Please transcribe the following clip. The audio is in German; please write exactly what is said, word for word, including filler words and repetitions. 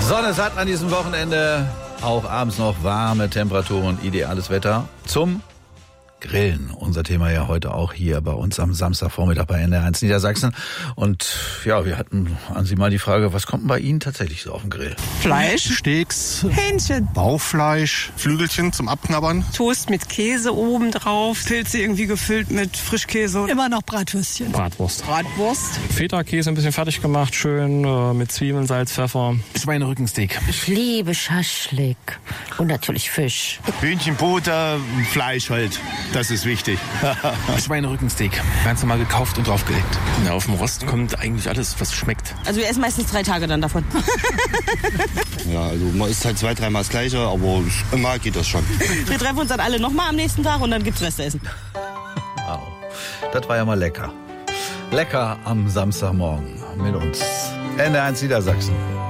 Sonne satt an diesem Wochenende, auch abends noch warme Temperaturen und ideales Wetter zum Grillen. Unser Thema ja heute auch hier bei uns am Samstagvormittag bei N D R eins Niedersachsen. Und ja, wir hatten an Sie mal die Frage, was kommt denn bei Ihnen tatsächlich so auf den Grill? Fleisch, Steaks, Hähnchen, Bauchfleisch, Flügelchen zum Abknabbern. Toast mit Käse oben drauf, Pilze irgendwie gefüllt mit Frischkäse. Immer noch Bratwürstchen. Bratwurst. Bratwurst. Feta-Käse ein bisschen fertig gemacht, schön äh, mit Zwiebeln, Salz, Pfeffer. Schweinerückensteak. Ich liebe Schaschlik und natürlich Fisch. Hühnchenbutter, Fleisch halt. Das ist wichtig. Schweinerückensteak. Ganz normal gekauft und draufgelegt. Ja, auf dem Rost kommt eigentlich alles, was schmeckt. Also wir essen meistens drei Tage dann davon. Ja, also man isst halt zwei, dreimal das Gleiche, aber immer geht das schon. Wir treffen uns dann alle nochmal am nächsten Tag und dann gibt's Restessen. Wow, das war ja mal lecker. Lecker am Samstagmorgen mit uns. N D R eins Niedersachsen.